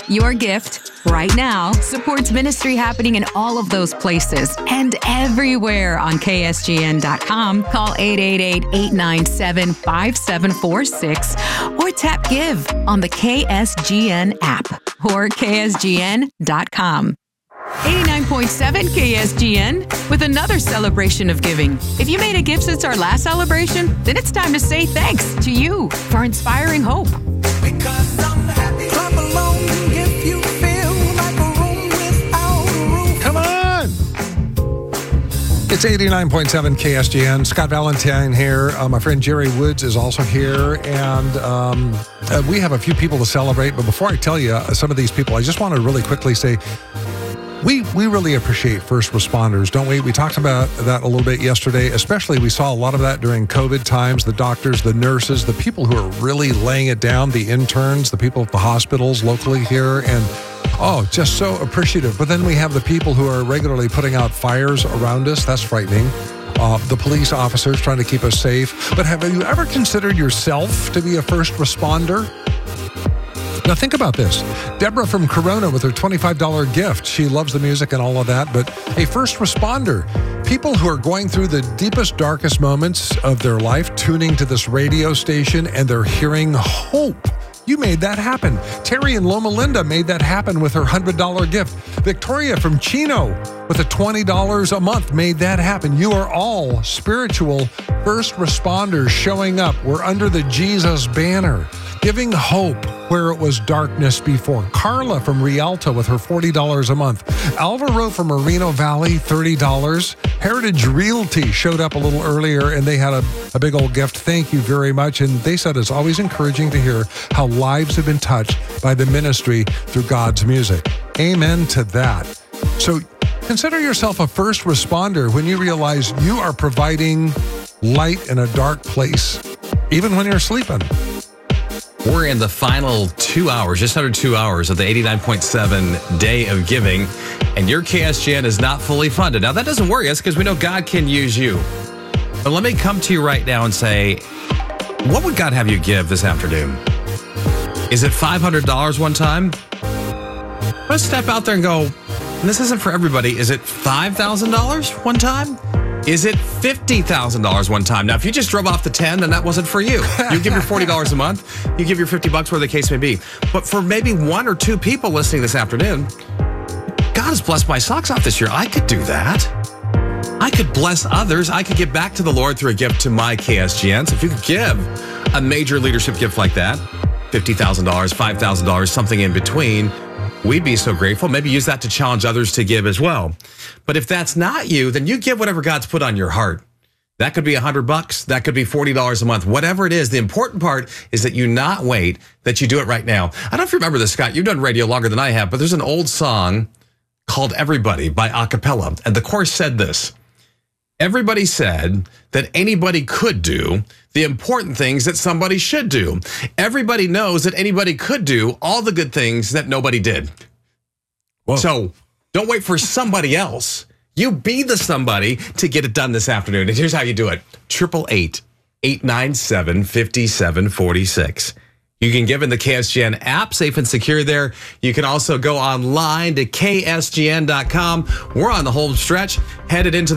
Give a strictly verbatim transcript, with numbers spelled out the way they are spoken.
Your gift right now supports ministry happening in all of those places and everywhere on K S G N dot com. Call eight eight eight, eight nine seven, five seven four six or tap Give on the K S G N app or K S G N dot com. eighty-nine point seven K S G N with another celebration of giving. If you made a gift since our last celebration, then it's time to say thanks to you for inspiring hope. Because I'm happy. Clap along if you feel like a room without a roof. Come on! It's eighty-nine point seven K S G N. Scott Valentine here. Uh, my friend Jerry Woods is also here. And um, uh, we have a few people to celebrate. But before I tell you uh, some of these people, I just want to really quickly say, We we really appreciate first responders, don't we? We talked about that a little bit yesterday. Especially, we saw a lot of that during COVID times. The doctors, the nurses, the people who are really laying it down, the interns, the people at the hospitals locally here. And, oh, just so appreciative. But then we have the people who are regularly putting out fires around us. That's frightening. Uh, the police officers trying to keep us safe. But have you ever considered yourself to be a first responder? Now think about this. Deborah from Corona with her twenty-five dollars gift. She loves the music and all of that, but a first responder, people who are going through the deepest, darkest moments of their life, tuning to this radio station, and they're hearing hope. You made that happen. Terry in Loma Linda made that happen with her one hundred dollars gift. Victoria from Chino with a twenty dollars a month made that happen. You are all spiritual first responders showing up. We're under the Jesus banner, giving hope where it was darkness before. Carla from Rialto with her forty dollars a month. Alvaro from Moreno Valley, thirty dollars. Heritage Realty showed up a little earlier, and they had a, a big old gift. Thank you very much. And they said it's always encouraging to hear how lives have been touched by the ministry through God's music. Amen to that. So consider yourself a first responder when you realize you are providing light in a dark place, even when you're sleeping. We're in the final two hours, just under two hours of the eighty-nine point seven Day of Giving, and your K S G N is not fully funded. Now, that doesn't worry us because we know God can use you. But let me come to you right now and say, what would God have you give this afternoon? Is it five hundred dollars one time? Let's step out there and go, and this isn't for everybody. Is it five thousand dollars one time? Is it fifty thousand dollars one time? Now, if you just drove off the ten, then that wasn't for you. You give your forty dollars a month. You give your fifty bucks, whatever the case may be. But for maybe one or two people listening this afternoon, God has blessed my socks off this year. I could do that. I could bless others. I could give back to the Lord through a gift to my K S G N. So if you could give a major leadership gift like that, fifty thousand dollars, five thousand dollars, something in between, we'd be so grateful. Maybe use that to challenge others to give as well. But if that's not you, then you give whatever God's put on your heart. That could be a hundred bucks. That could be forty dollars a month. Whatever it is, the important part is that you not wait, that you do it right now. I don't know if you remember this, Scott. You've done radio longer than I have, but there's an old song called Everybody by Acapella. And the chorus said this: everybody said that anybody could do the important things that somebody should do. Everybody knows that anybody could do all the good things that nobody did. Whoa. So don't wait for somebody else. You be the somebody to get it done this afternoon. And here's how you do it. eight eight eight, eight nine seven, five seven four six. You can give in the K S G N app, safe and secure there. You can also go online to K S G N dot com. We're on the home stretch, headed into the